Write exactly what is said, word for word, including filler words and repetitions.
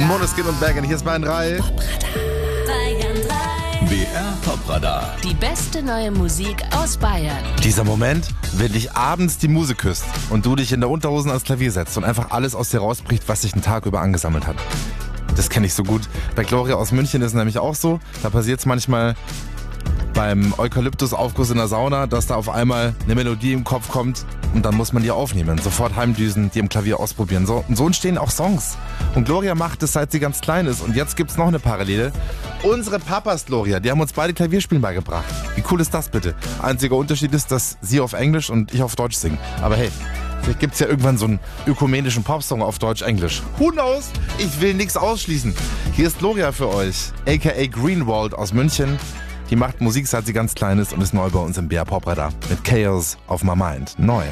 Måneskin und Bergen, hier ist Bayern drei. B R Popradar. Die beste neue Musik aus Bayern. Dieser Moment, wenn dich abends die Muse küsst und du dich in der Unterhosen ans Klavier setzt und einfach alles aus dir rausbricht, was sich den Tag über angesammelt hat. Das kenne ich so gut. Bei Gloria aus München ist es nämlich auch so. Da passiert es manchmal beim Eukalyptusaufguss in der Sauna, dass da auf einmal eine Melodie im Kopf kommt und dann muss man die aufnehmen. Sofort heimdüsen, die im Klavier ausprobieren. So, und so entstehen auch Songs. Und Gloria macht es, seit sie ganz klein ist. Und jetzt gibt's noch eine Parallele. Unsere Papas, Gloria, die haben uns beide Klavierspielen beigebracht. Wie cool ist das bitte? Einziger Unterschied ist, dass sie auf Englisch und ich auf Deutsch singe. Aber hey, vielleicht gibt's ja irgendwann so einen ökumenischen Popsong auf Deutsch-Englisch. Who knows? Ich will nichts ausschließen. Hier ist Gloria für euch, aka Greenwald aus München. Die macht Musik, seit sie ganz klein ist und ist neu bei uns im B R Popradar. Mit Chaos auf My Mind. Neu.